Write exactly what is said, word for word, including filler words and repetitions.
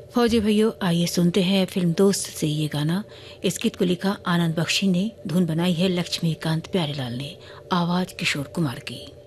फौजी भैया, आइए सुनते हैं फिल्म दोस्त से ये गाना। इस गीत को लिखा आनंद बख्शी ने, धुन बनाई है लक्ष्मीकांत प्यारेलाल ने, आवाज किशोर कुमार की।